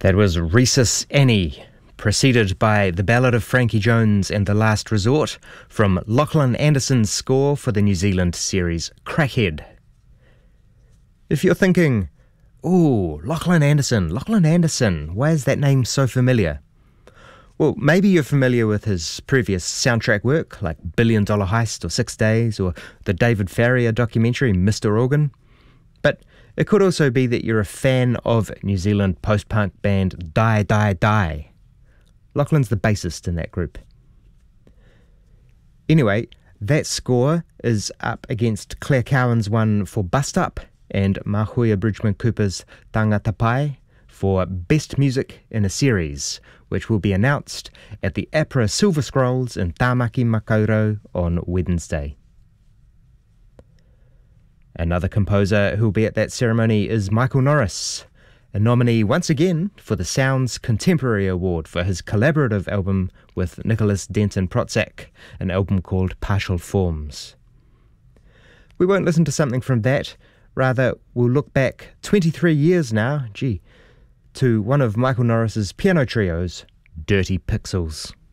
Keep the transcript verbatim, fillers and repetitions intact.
That was Rhesus Annie, preceded by The Ballad of Frankie Jones and The Last Resort from Lachlan Anderson's score for the New Zealand series Crackhead. If you're thinking, ooh, Lachlan Anderson, Lachlan Anderson, why is that name so familiar? Well, maybe you're familiar with his previous soundtrack work like Billion Dollar Heist or Six Days or the David Farrier documentary Mister Organ. But it could also be that you're a fan of New Zealand post-punk band Die Die Die. Lachlan's the bassist in that group. Anyway, that score is up against Claire Cowan's one for Bust Up and Mahuia Bridgman Cooper's Tangata Pai for Best Music in a Series, which will be announced at the APRA Silver Scrolls in Tāmaki Makaurau on Wednesday. Another composer who will be at that ceremony is Michael Norris, a nominee once again for the Sounds Contemporary Award for his collaborative album with Nicholas Denton Protzak, an album called Partial Forms. We won't listen to something from that, rather we'll look back twenty-three years now, gee, to one of Michael Norris's piano trios, Dirty Pixels.